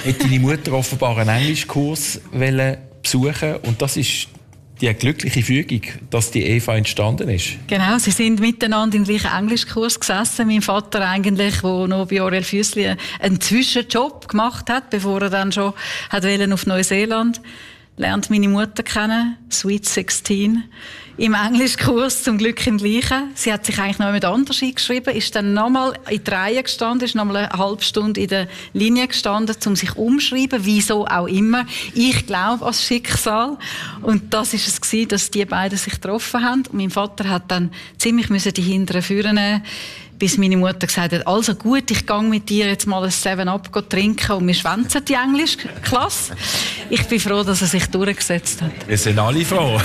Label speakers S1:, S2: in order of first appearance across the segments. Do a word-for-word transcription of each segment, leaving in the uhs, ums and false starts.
S1: hat deine Mutter offenbar einen Englischkurs besuchen und das ist die glückliche Fügung, dass die Eva entstanden ist.
S2: Genau, sie sind miteinander im gleichen Englischkurs gesessen. Mein Vater eigentlich, der noch bei Aurel Füssli einen Zwischenjob gemacht hat, bevor er dann schon hat auf Neuseeland lernt meine Mutter kennen, Sweet sechzehn, im Englischkurs, zum Glück im Gleichen. Sie hat sich eigentlich noch jemand anders eingeschrieben, ist dann nochmal in die Reihe gestanden, ist nochmal eine halbe Stunde in der Linie gestanden, um sich umzuschreiben, wieso auch immer. Ich glaube an das Schicksal. Und das ist es gewesen, dass die beiden sich getroffen haben. Und mein Vater hat dann ziemlich müssen die hinteren Führer nehmen, bis meine Mutter gesagt hat, also gut, ich gehe mit dir jetzt mal ein Seven Up trinken und wir schwänzen die Englischklasse. Ich bin froh, dass er sich durchgesetzt hat.
S1: Wir sind alle froh.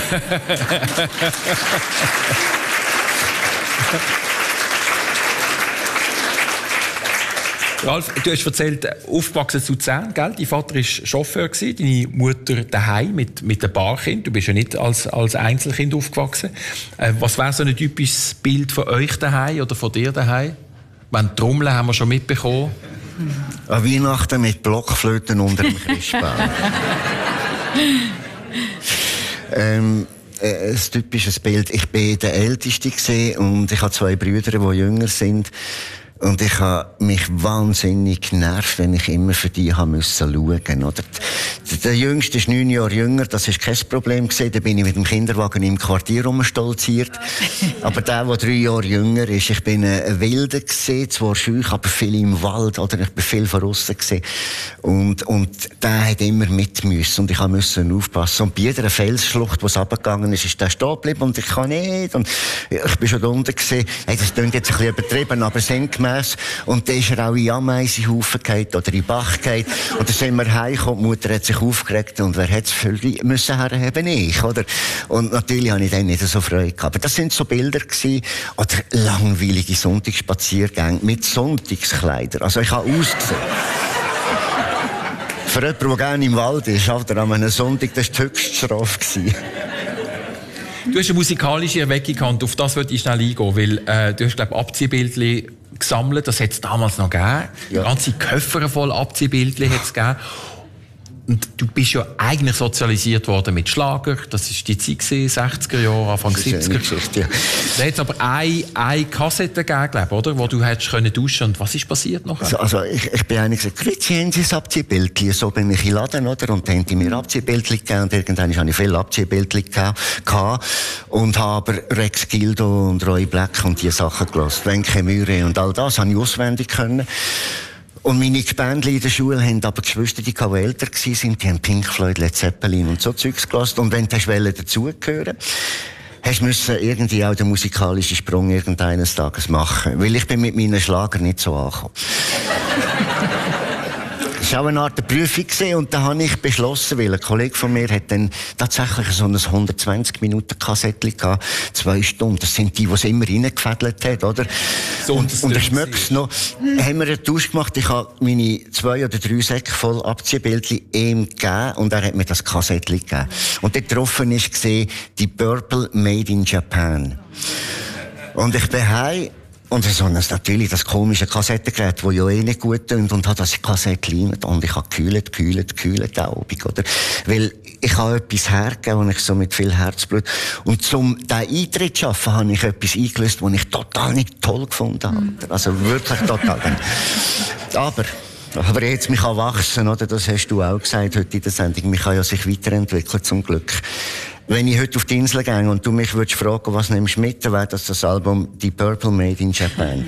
S1: Ralf, du hast erzählt, aufgewachsen zu Luzern, gell? Dein Vater war Chauffeur, deine Mutter daheim mit, mit einem Paarkind. Du bist ja nicht als, als Einzelkind aufgewachsen. Äh, was wäre so ein typisches Bild von euch daheim oder von dir daheim? Wenn Trommeln haben wir schon mitbekommen.
S3: An Weihnachten mit Blockflöten unter dem Christbaum. ähm, äh, ein typisches Bild. Ich war der Älteste und ich habe zwei Brüder, die jünger sind. Und ich habe mich wahnsinnig genervt, wenn ich immer für die haben müssen schauen, oder? Der Jüngste ist neun Jahre jünger, das ist kein Problem gewesen. Da bin ich mit dem Kinderwagen im Quartier rumstolziert. Aber der, der drei Jahre jünger ist, ich bin ein Wilder gewesen, zwar schüch, aber viel im Wald, oder? Ich bin viel von aussen gewesen. Und, und der hat immer mit müssen. Und ich musste aufpassen. Und bei jeder Felsschlucht, wo es runtergegangen ist, ist der stehen geblieben. Und ich kann nicht. Und ich bin schon da unten gewesen. Hey, das klingt jetzt ein bisschen übertrieben, aber sinngemäß. Und dann ist er auch in Ameisenhaufen gefallen oder in den Bach gefallen. Und dann sind wir heimgekommen, die Mutter hat sich aufgeregt und wer hat es für müssen herhaben? Ich, oder? Und natürlich habe ich dann nicht so Freude gehabt. Aber das sind so Bilder gewesen, oder langweilige Sonntagsspaziergänge mit Sonntagskleidern. Also ich habe ausgesehen. Für jemanden, der gerne im Wald ist, oder an einem Sonntag, das war die Höchststrafe.
S1: Du hast eine musikalische Erweckung gehabt, auf das würde ich schnell eingehen, weil äh, du hast, glaube ich, Abziehbildchen gesammelt, das hat es damals noch gegeben. Ja. Ganze Köffer voll Abziehbildchen hat es gegeben. Und du bist ja eigentlich sozialisiert worden mit Schlager, das war die Zeit, sechziger Jahre, Anfang siebziger. Ja. Da hat es aber eine, eine Kassette gegeben, oder, wo du hättest können duschen. Und was ist passiert nachher?
S3: Also, also ich, ich bin eigentlich gesagt, Grüezi, haben Sie ein Abziehbildchen? So bin ich in den Laden, oder? Und dann haben die mir Abziehbildchen gegeben. Und irgendwann habe ich viele Abziehbildchen gehabt. Und habe aber Rex Gildo und Roy Black und diese Sachen gelassen. Wenke Mühre und all das habe ich auswendig können. Und meine Gespendli in der Schule haben aber Geschwister, die älter waren, die haben Pink Floyd, Led Zeppelin und so Zeugs gelassen. Und wenn du dazugehören hast du müssen irgendwie auch den musikalischen Sprung irgendeines Tages machen. Weil ich bin mit meinen Schlagern nicht so angekommen. Das war auch eine Art Prüfung und da habe ich beschlossen, weil ein Kollege von mir hat dann tatsächlich so ein hundertzwanzig Minuten Kassettchen gehabt, zwei Stunden. Das sind die, die es immer reingefädelt hat, oder? So, und, und ich schmecke es noch. Haben wir einen Tausch gemacht, ich habe meine zwei oder drei Säcke voll Abziehbildchen ihm gegeben und er hat mir das Kassettchen gegeben. Und dort drauf ist gesehen, die Purple Made in Japan. Und ich bin heim. Und so ein, natürlich das komische Kassettengerät, das ja eh nicht gut tönt, und hat das Kassettchen rein. Und ich habe gekühlt, gekühlt, gekühlt, Abend, oder? Weil ich habe etwas hergegeben, und ich so mit viel Herzblut. Und zum diesen Eintritt zu schaffen, habe ich etwas eingelöst, was ich total nicht toll gefunden habe. Mhm. Also wirklich total. Aber, aber jetzt mich kann wachsen, oder? Das hast du auch gesagt heute in der Sendung. Mich kann ja sich weiterentwickeln, zum Glück. Wenn ich heute auf die Insel gehe und du mich würdest fragen, was nimmst du mit, dann wäre das das Album «Die Purple Made in Japan».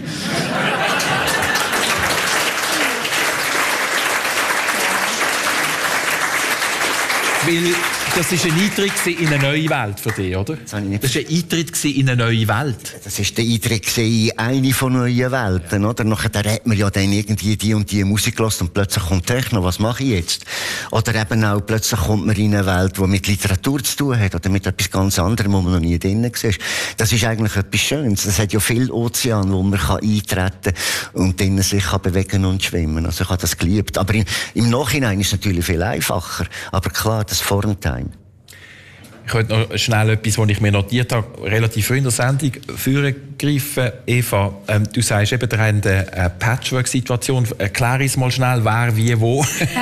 S1: Weil das war ein Eintritt in eine neue Welt für dich, oder? Das war ein Eintritt in eine neue Welt.
S3: Das war der Eintritt in eine von neuen Welten, oder? Nachher hat man ja dann irgendwie die und die Musik gehört und plötzlich kommt Techno, was mache ich jetzt? Oder eben auch, plötzlich kommt man in eine Welt, die mit Literatur zu tun hat, oder mit etwas ganz anderem, wo man noch nie drin war. Das ist eigentlich etwas Schönes. Es hat ja viel Ozean, wo man eintreten kann und drinnen sich kann bewegen und schwimmen. Also ich habe das geliebt. Aber im, im Nachhinein ist es natürlich viel einfacher. Aber klar, das Vorentime.
S1: Ich wollte noch schnell etwas, was ich mir notiert habe, relativ früh in der Sendung vorgreifen. Eva, ähm, du sagst eben, ihr habt eine Patchwork-Situation. Erklär uns mal schnell, wer, wie, wo.